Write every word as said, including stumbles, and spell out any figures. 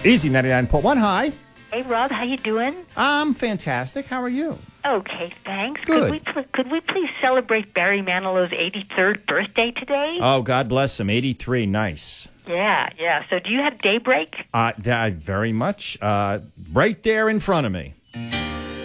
Easy ninety-nine point one. Hi. Hey, Rob, how you doing? I'm fantastic. How are you? Okay, thanks. Good. Could we pl- could we please celebrate Barry Manilow's eighty-third birthday today? Oh, God bless him. eighty-three. Nice. Yeah, yeah. So do you have Daybreak? Uh, that very much. Uh, right there in front of me.